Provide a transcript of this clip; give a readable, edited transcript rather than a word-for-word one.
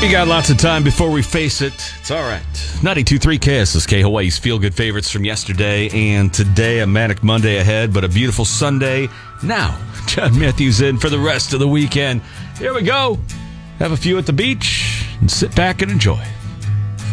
We got lots of time before we face it. It's all right. 92.3 KSSK, Hawaii's feel-good favorites from yesterday and today. A manic Monday ahead, but a beautiful Sunday. Now, John Matthews in for the rest of the weekend. Here we go. Have a few at the beach and sit back and enjoy.